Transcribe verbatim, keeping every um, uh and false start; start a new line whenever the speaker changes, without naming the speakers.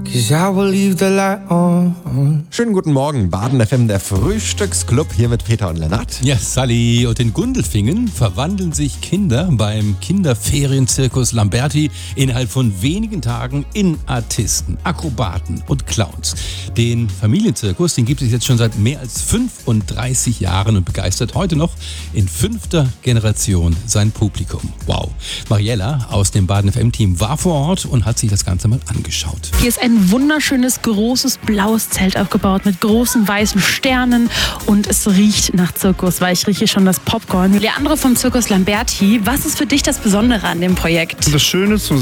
'cause I will leave the light on.
Schönen guten Morgen, Baden F M, der Frühstücksclub hier mit Peter und Lennart.
Ja, Sally und in Gundelfingen verwandeln sich Kinder beim Kinderferienzirkus Lamberti innerhalb von wenigen Tagen in Artisten, Akrobaten und Clowns. Den Familienzirkus, den gibt es jetzt schon seit mehr als fünfunddreißig Jahren und begeistert heute noch in fünfter Generation sein Publikum. Wow. Mariella aus dem Baden F M-Team war vor Ort und hat sich das Ganze mal angeschaut.
Hier ist ein wunderschönes, großes, blaues Zelt aufgebaut mit großen, weißen Sternen und es riecht nach Zirkus, weil ich rieche schon das Popcorn. Leandro vom Zirkus Lamberti, was ist für dich das Besondere an dem Projekt?
Das Schöne zu